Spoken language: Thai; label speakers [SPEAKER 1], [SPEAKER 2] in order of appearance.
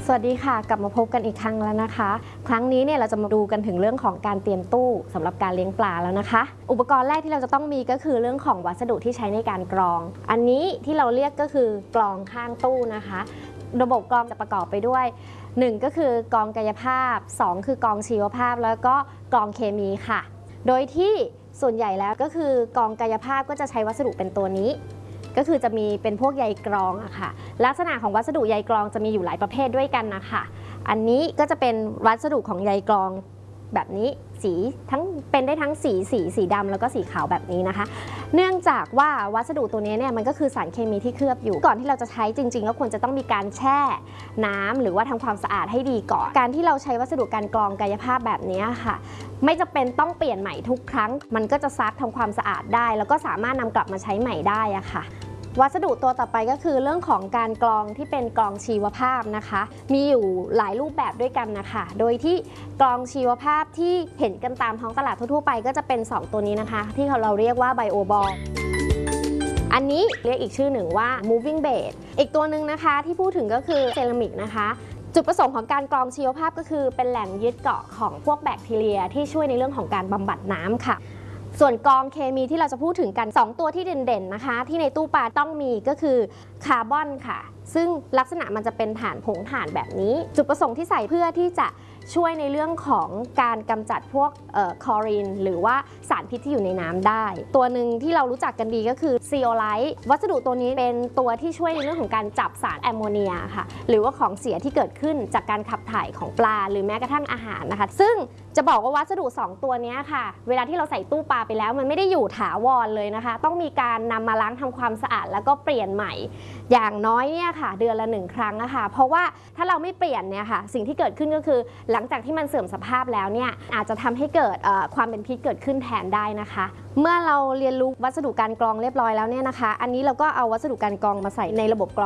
[SPEAKER 1] สวัสดีค่ะกลับมาพบกันอีกครั้งแล้วนะคะครั้งนี้เนี่ยเราจะมาดูกันถึงเรื่องของการเตรียมตู้สำหรับการเลี้ยงปลาแล้วนะคะอุปกรณ์แรกที่เราจะต้องมีก็คือเรื่องของวัสดุที่ใช้ในการกรองอันนี้ที่เราเรียกก็คือกรองข้างตู้นะคะระบบกรองจะประกอบไปด้วย1ก็คือกรองกายภาพ2คือกรองชีวภาพแล้วก็กรองเคมีค่ะโดยที่ส่วนใหญ่แล้วก็คือกรองกายภาพก็จะใช้วัสดุเป็นตัวนี้ก็คือจะมีเป็นพวกใยกรองอะค่ะลักษณะของวัสดุใยกรองจะมีอยู่หลายประเภทด้วยกันนะคะอันนี้ก็จะเป็นวัสดุของใยกรองแบบนี้สีทั้งเป็นได้ทั้งสีดำแล้วก็สีขาวแบบนี้นะคะเนื่องจากว่าวัสดุตัวนี้เนี่ยมันก็คือสารเคมีที่เคลือบอยู่ก่อนที่เราจะใช้จริงๆก็ควรจะต้องมีการแช่น้ำหรือว่าทำความสะอาดให้ดีก่อนการที่เราใช้วัสดุการกรองกายภาพแบบนี้ค่ะไม่จำเป็นต้องเปลี่ยนใหม่ทุกครั้งมันก็จะซักทำความสะอาดได้แล้วก็สามารถนำกลับมาใช้ใหม่ได้อะค่ะวัสดุตัวต่อไปก็คือเรื่องของการกรองที่เป็นกรองชีวภาพนะคะมีอยู่หลายรูปแบบด้วยกันนะคะโดยที่กรองชีวภาพที่เห็นกันตามท้องตลาดทั่วๆไปก็จะเป็น2ตัวนี้นะคะที่เราเรียกว่าไบโอบอลอันนี้เรียกอีกชื่อหนึ่งว่า moving bed อีกตัวหนึ่งนะคะที่พูดถึงก็คือเซรามิกนะคะจุดประสงค์ของการกรองชีวภาพก็คือเป็นแหล่งยึดเกาะของพวกแบคทีเรียที่ช่วยในเรื่องของการบำบัดน้ำค่ะส่วนกรองเคมีที่เราจะพูดถึงกัน2ตัวที่เด่นๆนะคะที่ในตู้ปลาต้องมีก็คือคาร์บอนค่ะซึ่งลักษณะมันจะเป็นถ่านผงถ่านแบบนี้จุดประสงค์ที่ใส่เพื่อที่จะช่วยในเรื่องของการกำจัดพวกคลอรีนหรือว่าสารพิษที่อยู่ในน้ำได้ตัวหนึ่งที่เรารู้จักกันดีก็คือซีโอไลท์วัสดุตัวนี้เป็นตัวที่ช่วยในเรื่องของการจับสารแอมโมเนียค่ะหรือว่าของเสียที่เกิดขึ้นจากการขับถ่ายของปลาหรือแม้กระทั่งอาหารนะคะซึ่งจะบอกว่าวัสดุ2ตัวนี้ค่ะเวลาที่เราใส่ตู้ปลาไปแล้วมันไม่ได้อยู่ถาวรเลยนะคะต้องมีการนำมาล้างทำความสะอาดแล้วก็เปลี่ยนใหม่อย่างน้อยเนี่ยค่ะเดือนละ1ครั้งนะคะเพราะว่าถ้าเราไม่เปลี่ยนเนี่ยค่ะสิ่งที่เกิดขึ้นก็คือหลังจากที่มันเสื่อมสภาพแล้วเนี่ยอาจจะทำให้เกิดความเป็นพิษเกิดขึ้นแทนได้นะคะเมื่อเราเรียนรู้วัสดุการกรองเรียบร้อยแล้วเนี่ยนะคะอันนี้เราก็เอาวัสดุการกรองมาใส่ในระบบกรอง